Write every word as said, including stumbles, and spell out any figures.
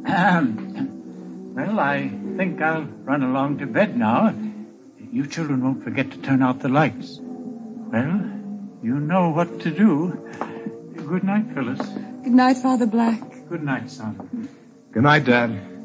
Um, well, I think I'll run along to bed now. You children won't forget to turn out the lights. Well, you know what to do. Good night, Phyllis. Good night, Father Black. Good night, son. Good night, Dad.